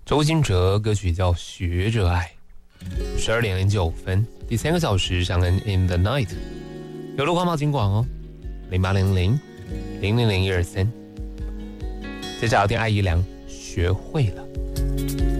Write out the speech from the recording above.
周兴哲歌曲叫《学着爱》。12:09，第3个小时上恩 In the Night， 有路花猫金广哦，0800-000-123。接下来听艾怡良学会了。